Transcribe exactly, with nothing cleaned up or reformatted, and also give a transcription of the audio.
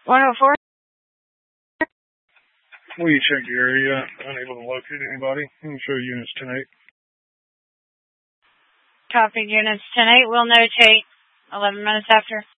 one oh four. Will you check the area? Unable to locate anybody. Can you show units ten eight? Copy units ten eight. We'll notate eleven minutes after.